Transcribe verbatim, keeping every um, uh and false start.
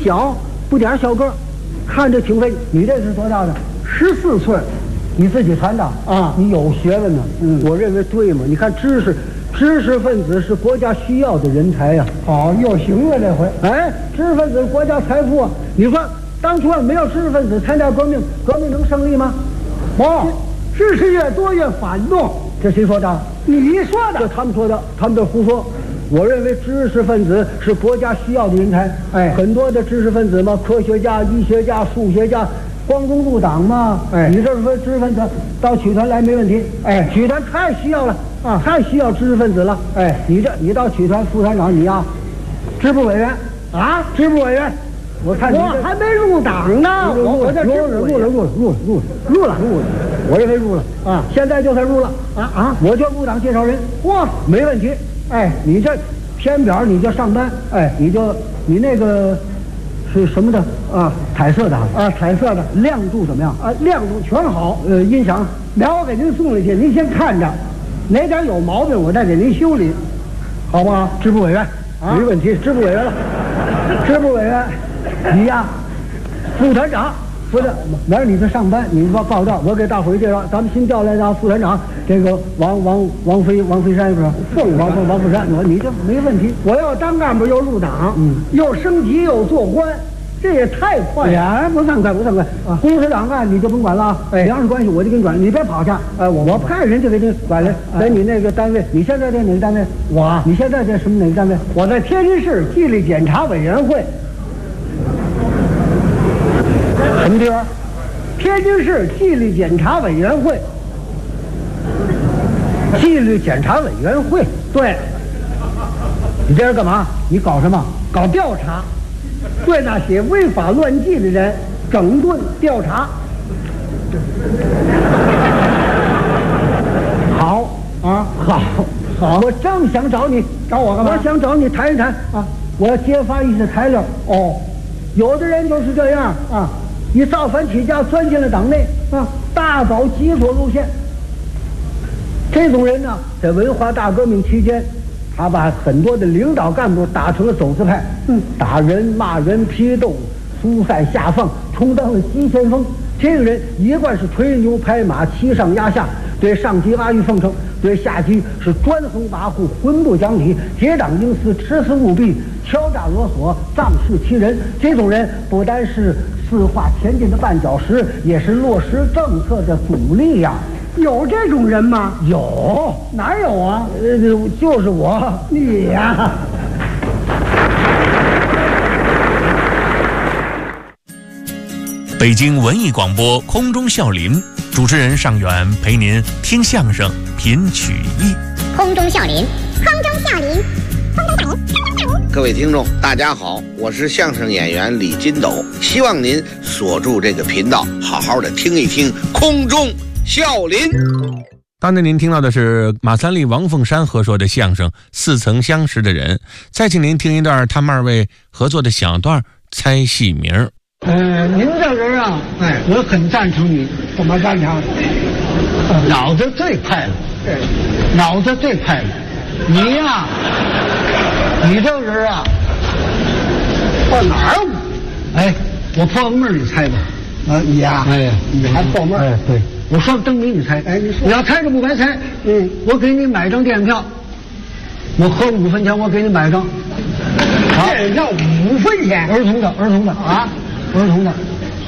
小，不点小个，看着挺费。你这是多大的？十四寸，你自己传的啊？你有学问呢。嗯，我认为对嘛？你看知识，知识分子是国家需要的人才呀、啊。好，又行了这回。哎，知识分子是国家财富啊！你说当初没有知识分子参加革命，革命能胜利吗？哦，知识越多越反动。这谁说的？你说的。这他们说的，他们这胡说。我认为知识分子是国家需要的人才。哎，很多的知识分子嘛，科学家、医学家、数学家，光荣入党嘛。哎，你这说知识分子到曲团来没问题。哎，曲团太需要了啊，太需要知识分子了。哎，你这你到曲团副团长，你呀，支部委员啊，支部委员。我看你我还没入党呢，我我这入了入了入了入了入了入了入了，我认为入了啊，现在就算入了啊啊，我就入党介绍人，哇，没问题。哎，你这填表你就上班，哎，你就你那个是什么的啊？彩色的啊，彩色的，亮度怎么样啊？亮度全好，呃，音响，然后我给您送去，您先看着，哪点有毛病我再给您修理，好不好？支部委员啊，没问题，支部委员了，支部委员。你呀，副团长，不是，明儿你这上班，你报报道，我给大伙儿介绍，咱们新调来的副团长，这个王王王飞王飞山是吧？凤王凤王凤山，我你这没问题。我要当干部又入党，嗯，又升级又做官，这也太快了。哎，不算快，不算快啊！公司长干你就甭管了，哎，两人关系我就给你管，你别跑去。哎，我我派人就给你管来，在你那个单位，你现在在哪个单位？我，你现在在什么哪个单位？我在天津市纪律检查委员会。什么地方？天津市纪律检查委员会。纪律检查委员会，对。你这是干嘛？你搞什么？搞调查，对那些违法乱纪的人整顿调查。好啊，好，好。我正想找你，找我干嘛？我想找你谈一谈啊，我要揭发一些材料。哦，有的人就是这样啊。以造反起家钻进了党内啊，大搞极左路线。这种人呢，在文化大革命期间，他把很多的领导干部打成了走资派，嗯，打人、骂人、批斗、疏散下放，充当了急先锋。这个人一贯是吹牛拍马、欺上压下，对上级阿谀奉承，对下级是专横跋扈、浑不讲理、结党营私、持私舞弊、敲诈勒索、仗势欺人。这种人不单是四化前进的绊脚石，也是落实政策的阻力呀、啊。有这种人吗？有，哪有啊？呃，就是我，你呀、啊。 北京文艺广播空中笑林，主持人尚远陪您听相声、品曲艺。 空中笑林，空中笑林，空中笑林，空中笑林。 各位听众，大家好，我是相声演员李金斗，希望您锁住这个频道，好好的听一听空中笑林。 刚才您听到的是马三立、王凤山合说的相声《似曾相识的人》，再请您听一段他们二位合作的小段猜戏名。 呃，您这人啊，哎，我很赞成你。怎么赞成？呃、脑子最快了，对，脑子最快了。你呀、啊，你这人啊，到哪儿？哎，我破个闷你猜吧。啊，你呀、啊，哎，你还破闷？哎，对，我说灯谜你猜。哎，你说你要猜着不白猜。嗯，我给你买张电影票，我合五分钱，我给你买张。电影票五分钱，儿童的，儿童的啊。儿童的，